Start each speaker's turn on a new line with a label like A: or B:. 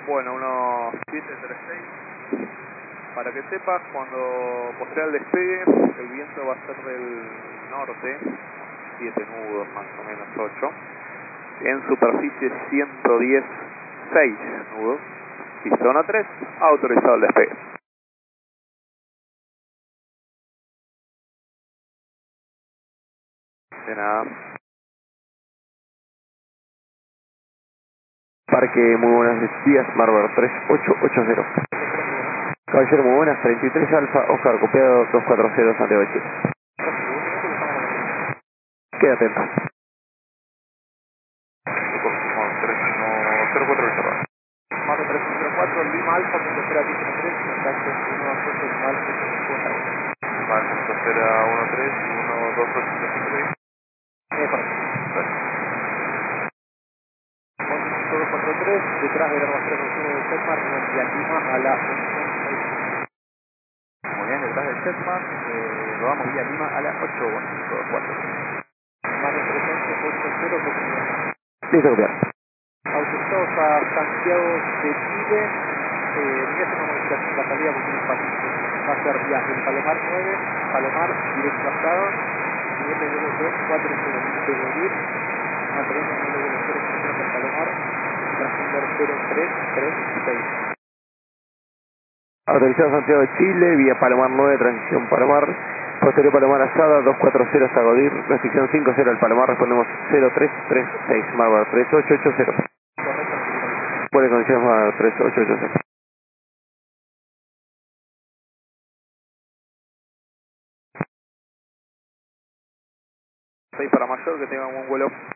A: Bueno, 1736. Para que sepas, cuando postea el despegue, el viento va a ser del norte, 7 nudos más o menos, 8. En superficie 116 nudos. Y zona 3, autorizado el despegue. De nada.
B: Parque, muy buenos días, Bárbaro 3880. Caballero, muy buenas, 33 Alfa, Oscar, copiado 240 Santiago de Chile. Queda atento.
A: Próximo 3104 Reserva.
C: Mando 304, Lima Alfa, punto cero 3, contacto 128 Lima Alfa, punto
A: Vale, espera 13, 128
C: 243, detrás de la Aerobastrón de Setmar, Vía Lima a la 11.
B: Muy bien, detrás del Setman, lo vamos vía Lima a las 8:24.
C: Mando 380,
B: Listo, copiar.
C: autorizados a Santiago de Chile, voy a hacer una modificación de la salida porque tiene espacio. Va a ser viaje en Palomar 9, Palomar, directo a Estado, nivel de vuelo 240, seguir, manteniendo el nivel de vuelo 040 en Palomar, transponder 0336.
B: Autorizado Santiago de Chile, vía Palomar 9, transición Palomar. Posterior Palomar Asada, 240 hasta Godir, restricción 50 al Palomar, respondemos 0336, Bárbaro 3880. Buenas condiciones, Bárbaro 3880.
A: 6 para mayor, que tengan un buen vuelo.